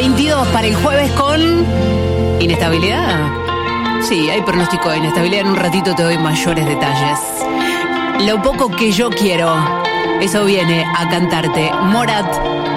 22 para el jueves con inestabilidad. Sí, hay pronóstico de inestabilidad. En un ratito te doy mayores detalles. Lo poco que yo quiero, eso viene a cantarte Morat